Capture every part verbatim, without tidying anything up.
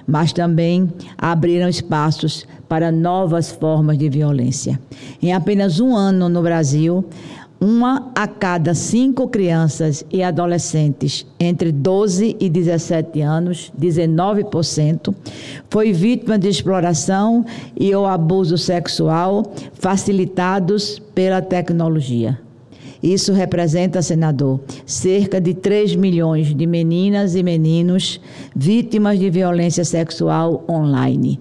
mas também abriram espaços para novas formas de violência. Em apenas um ano no Brasil, uma a cada cinco crianças e adolescentes entre doze e dezessete anos, dezenove por cento, foi vítima de exploração e ou abuso sexual facilitados pela tecnologia. Isso representa, senador, cerca de três milhões de meninas e meninos vítimas de violência sexual online.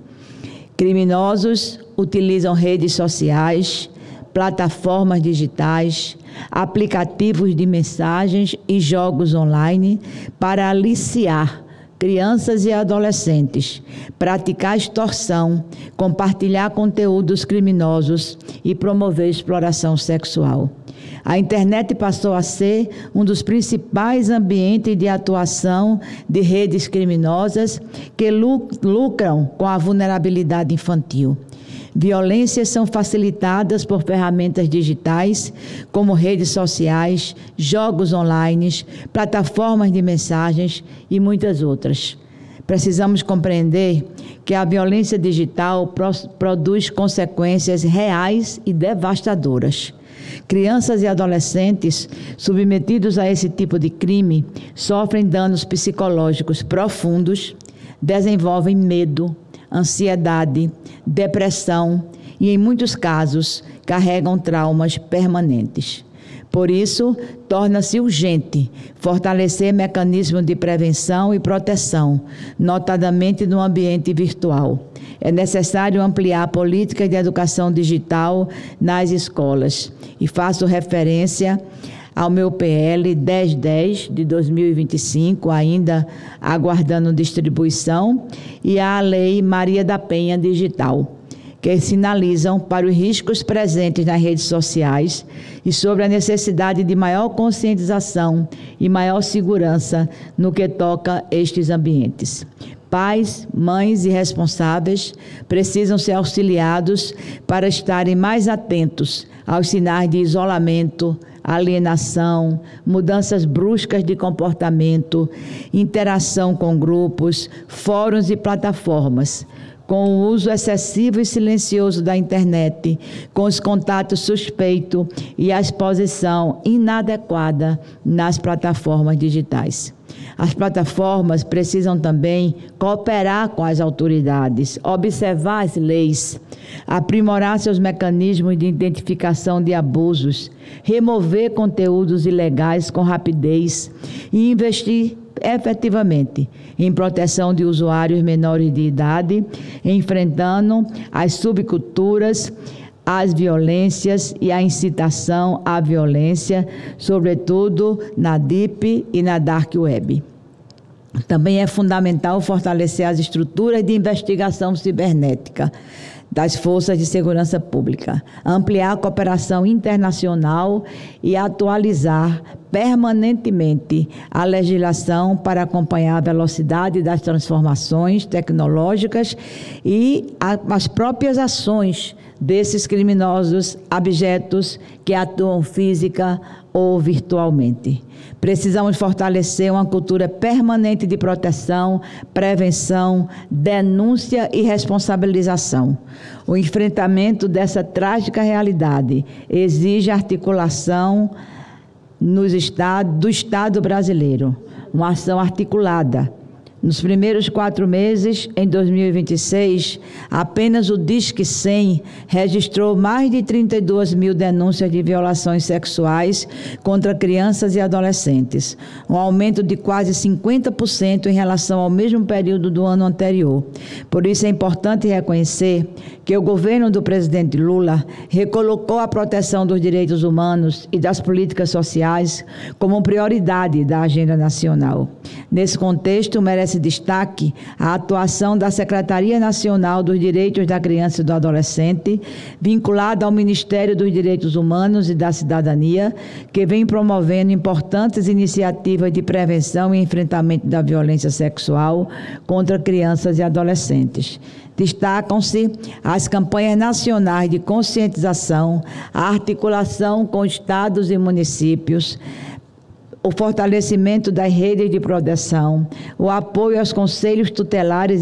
Criminosos utilizam redes sociais, plataformas digitais, aplicativos de mensagens e jogos online para aliciar crianças e adolescentes, praticar extorsão, compartilhar conteúdos criminosos e promover exploração sexual. A internet passou a ser um dos principais ambientes de atuação de redes criminosas que lucram com a vulnerabilidade infantil. Violências são facilitadas por ferramentas digitais, como redes sociais, jogos online, plataformas de mensagens e muitas outras. Precisamos compreender que a violência digital pro- produz consequências reais e devastadoras. Crianças e adolescentes submetidos a esse tipo de crime sofrem danos psicológicos profundos, desenvolvem medo, ansiedade, depressão e, em muitos casos, carregam traumas permanentes. Por isso, torna-se urgente fortalecer mecanismos de prevenção e proteção, notadamente no ambiente virtual. É necessário ampliar políticas de educação digital nas escolas. E faço referência ao meu P L dez dez de dois mil e vinte e cinco, ainda aguardando distribuição, e à Lei Maria da Penha Digital, que sinalizam para os riscos presentes nas redes sociais e sobre a necessidade de maior conscientização e maior segurança no que toca estes ambientes. Pais, mães e responsáveis precisam ser auxiliados para estarem mais atentos aos sinais de isolamento, alienação, mudanças bruscas de comportamento, interação com grupos, fóruns e plataformas, com o uso excessivo e silencioso da internet, com os contatos suspeitos e a exposição inadequada nas plataformas digitais. As plataformas precisam também cooperar com as autoridades, observar as leis, aprimorar seus mecanismos de identificação de abusos, remover conteúdos ilegais com rapidez e investir efetivamente em proteção de usuários menores de idade, enfrentando as subculturas, as violências e a incitação à violência, sobretudo na Deep e na Dark Web. Também é fundamental fortalecer as estruturas de investigação cibernética das forças de segurança pública, ampliar a cooperação internacional e atualizar permanentemente a legislação para acompanhar a velocidade das transformações tecnológicas e a, as próprias ações desses criminosos abjetos que atuam física ou virtualmente. Precisamos fortalecer uma cultura permanente de proteção, prevenção, denúncia e responsabilização. O enfrentamento dessa trágica realidade exige articulação nos estados, do Estado brasileiro, uma ação articulada. Nos primeiros quatro meses, em dois mil e vinte e seis, apenas o Disque cem registrou mais de trinta e duas mil denúncias de violações sexuais contra crianças e adolescentes, um aumento de quase cinquenta por cento em relação ao mesmo período do ano anterior. Por isso é importante reconhecer que o governo do presidente Lula recolocou a proteção dos direitos humanos e das políticas sociais como prioridade da agenda nacional. Nesse contexto, merece destaque a atuação da Secretaria Nacional dos Direitos da Criança e do Adolescente, vinculada ao Ministério dos Direitos Humanos e da Cidadania, que vem promovendo importantes iniciativas de prevenção e enfrentamento da violência sexual contra crianças e adolescentes. Destacam-se as campanhas nacionais de conscientização, a articulação com estados e municípios, o fortalecimento das redes de proteção, o apoio aos conselhos tutelares